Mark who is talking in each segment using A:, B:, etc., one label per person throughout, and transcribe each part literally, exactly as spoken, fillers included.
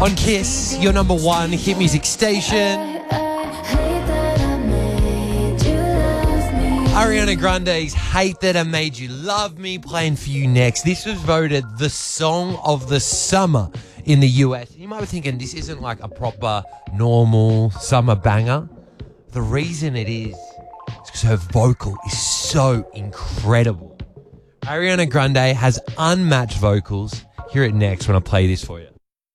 A: On Kiss, your number one hit music station. Ariana Grande's Hate That I Made You Love Me playing for you next. This was voted the song of the summer in the U S. You might be thinking this isn't like a proper, normal summer banger. The reason it is is because her vocal is so incredible. Ariana Grande has unmatched vocals. Hear it next when I play this for you.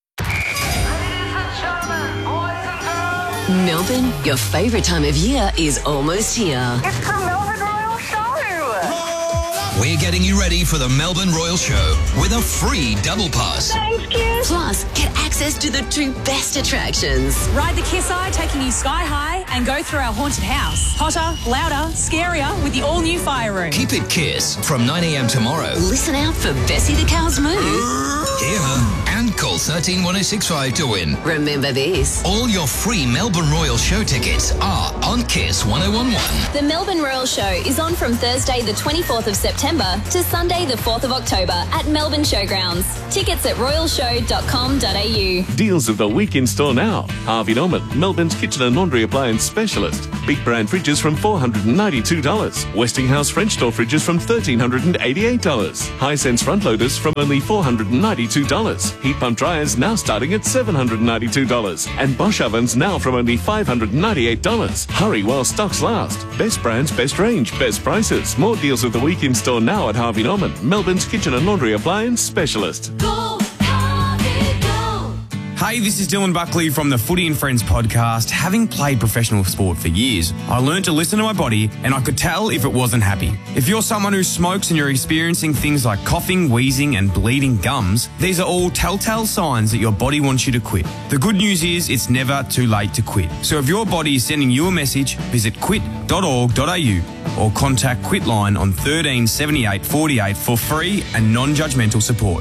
B: Melbourne, your favourite time of year is almost here.
C: It's the Melbourne Royal Show.
D: We're getting you ready for the Melbourne Royal Show with a free double pass.
C: Thanks, Kiss.
B: Plus, get access to the two best attractions.
E: Ride the Kiss Eye, taking you sky high, and go through our haunted house. Hotter, louder, scarier with the all-new fire room.
D: Keep it Kiss from nine a.m. tomorrow.
B: Listen out for Bessie the Cow's Moo.
D: Hear her and call one three one oh six five to win.
B: Remember this.
D: All your free Melbourne Royal Show tickets are on Kiss one oh one one.
F: The Melbourne Royal Show is on from Thursday the twenty-fourth of September to Sunday the fourth of October at Melbourne Showgrounds. Tickets at royal show dot com dot a u.
G: Deals of the week in store now. Harvey Norman, Melbourne's kitchen and laundry appliance specialist. Big brand fridges from four hundred ninety-two dollars. Westinghouse French door fridges from one thousand three hundred eighty-eight dollars. Hisense front loaders from only four hundred ninety-two dollars. Heat pump dryers now starting at seven hundred ninety-two dollars. And Bosch ovens now from only five hundred ninety-eight dollars. Hurry while stocks last. Best brands, best range, best prices. More deals of the week in store now at Harvey Norman, Melbourne's kitchen and laundry appliance specialist.
H: Go, Harvey, go. Hey, this is Dylan Buckley from the Footy and Friends podcast. Having played professional sport for years, I learned to listen to my body and I could tell if it wasn't happy. If you're someone who smokes and you're experiencing things like coughing, wheezing and bleeding gums, these are all telltale signs that your body wants you to quit. The good news is it's never too late to quit. So if your body is sending you a message, visit quit dot org dot a u or contact Quitline on thirteen seventy-eight forty-eight for free and non-judgmental support.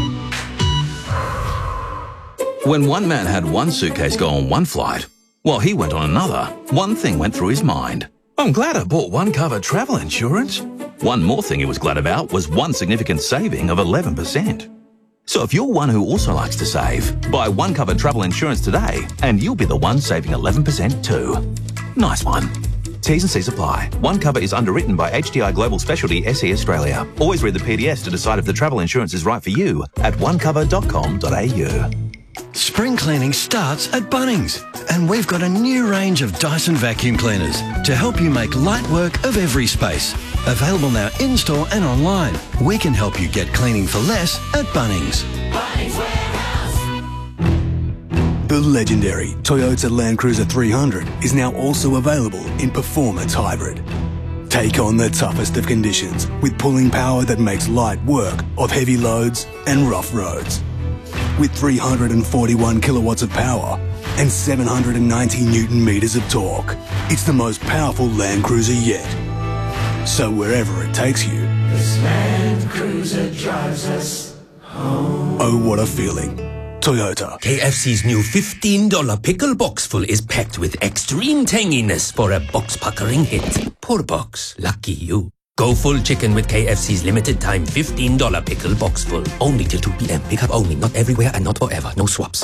I: When one man had one suitcase go on one flight, while he went on another, one thing went through his mind. I'm glad I bought one cover travel insurance. One more thing he was glad about was one significant saving of eleven percent. So if you're one who also likes to save, buy one cover travel insurance today and you'll be the one saving eleven percent too. Nice one. T's and C's apply. One cover is underwritten by H D I Global Specialty S E Australia. Always read the P D S to decide if the travel insurance is right for you at one cover dot com dot a u.
J: Spring cleaning starts at Bunnings, and we've got a new range of Dyson vacuum cleaners to help you make light work of every space. Available now in-store and online. We can help you get cleaning for less at Bunnings.
H: Bunnings Warehouse.
K: The legendary Toyota Land Cruiser three hundred is now also available in Performance Hybrid. Take on the toughest of conditions with pulling power that makes light work of heavy loads and rough roads. With three hundred forty-one kilowatts of power and seven hundred ninety newton meters of torque, it's the most powerful Land Cruiser yet. So wherever it takes you,
H: This Land Cruiser drives us home.
K: Oh, what a feeling. Toyota.
L: K F C's new fifteen dollar pickle box full is packed with extreme tanginess for a box-puckering hit. Poor box. Lucky you. Go full chicken with K F C's limited time fifteen dollar pickle box full. Only till two p.m. Pickup only. Not everywhere and not forever. No swaps.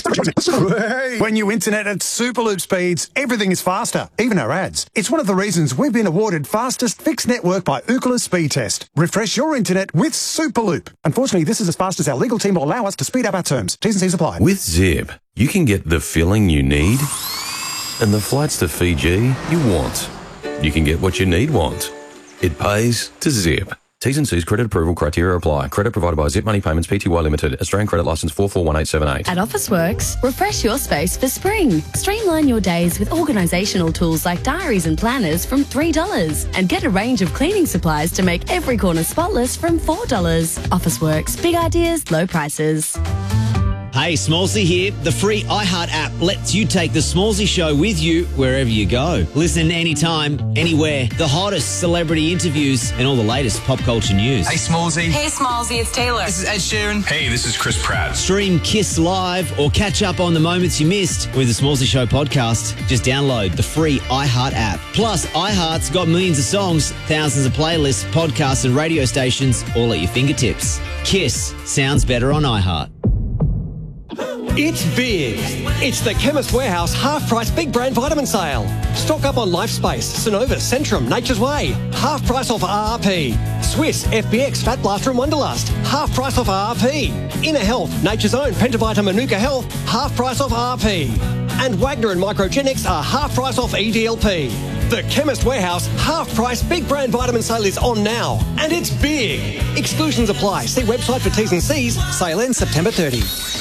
M: Hey, when you internet at Superloop speeds, everything is faster, even our ads. It's one of the reasons we've been awarded fastest fixed network by Ookla Speed Test. Refresh your internet with Superloop. Unfortunately, this is as fast as our legal team will allow us to speed up our terms. T's and C's apply.
N: With Zip, you can get the filling you need and the flights to Fiji you want. You can get what you need want. It pays to Zip. T's and C's credit approval criteria apply. Credit provided by Zip Money Payments Pty Limited. Australian credit licence four four one eight seven eight.
O: At Officeworks, refresh your space for spring. Streamline your days with organisational tools like diaries and planners from three dollars. And get a range of cleaning supplies to make every corner spotless from four dollars. Officeworks. Big ideas, low prices.
P: Hey, Smallsy here. The free iHeart app lets you take the Smallsy show with you wherever you go. Listen anytime, anywhere. The hottest celebrity interviews and all the latest pop culture news.
Q: Hey, Smallsy.
R: Hey, Smallsy, it's Taylor.
Q: This is Ed Sheeran. Hey, this is Chris Pratt.
P: Stream Kiss Live or catch up on the moments you missed with the Smallsy Show podcast. Just download the free iHeart app. Plus, iHeart's got millions of songs, thousands of playlists, podcasts and radio stations all at your fingertips. Kiss sounds better on iHeart.
R: It's big. It's the Chemist Warehouse half-price big brand vitamin sale. Stock up on Lifespace, Synovus, Centrum, Nature's Way. Half price off R R P. Swiss, F B X, Fat Blaster and Wonderlust. Half price off R R P. Inner Health, Nature's Own, Pentavita, Manuka Health. Half price off R R P. And Wagner and Microgenics are half price off E D L P. The Chemist Warehouse half-price big brand vitamin sale is on now. And it's big. Exclusions apply. See website for T's and C's. Sale ends September thirtieth.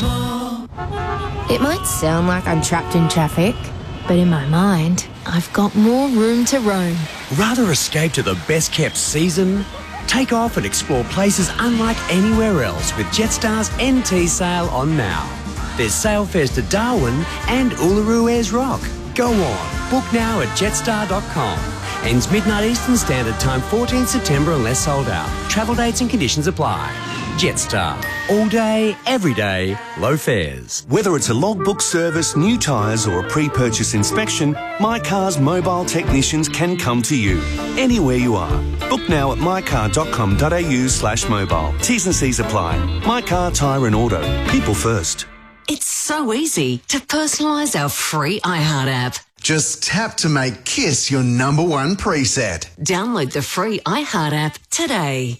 S: It might sound like I'm trapped in traffic, but in my mind, I've got more room to roam.
T: Rather escape to the best-kept season? Take off and explore places unlike anywhere else with Jetstar's N T sale on now. There's sail fares to Darwin and Uluru Ayers Rock. Go on, book now at jetstar dot com. Ends midnight Eastern Standard Time, fourteenth September unless sold out. Travel dates and conditions apply. Jetstar. All day, every day, low fares.
U: Whether it's a logbook service, new tyres or a pre-purchase inspection, My Car's mobile technicians can come to you, anywhere you are. Book now at my car dot com dot a u slash mobile. T's and C's apply. My Car, Tyre and Auto. People first.
B: It's so easy to personalise our free iHeart app.
V: Just tap to make Kiss your number one preset.
B: Download the free iHeart app today.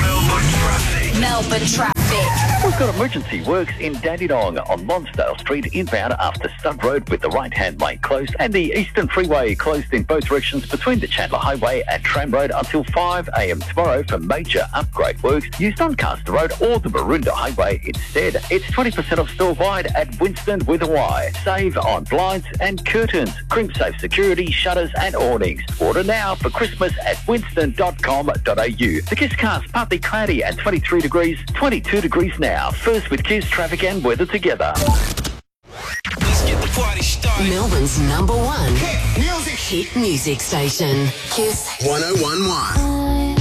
W: Melbourne traffic. We've got emergency works in Dandenong on Lonsdale Street inbound after Stud Road with the right-hand lane closed and the Eastern Freeway closed in both directions between the Chandler Highway and Tram Road until five a m tomorrow for major upgrade works. Use Doncaster Road or the Maroondah Highway instead. It's twenty percent off store-wide at Winston with a Y. Save on blinds and curtains, crimp-safe security, shutters and awnings. Order now for Christmas at winston dot com dot a u. The Kiss Cast partly cloudy at twenty-three degrees, twenty-two degrees now. First with Kiss traffic and weather together.
B: Let's get the party started. Melbourne's number one hit music, hit music station. Kiss
V: one oh one point one.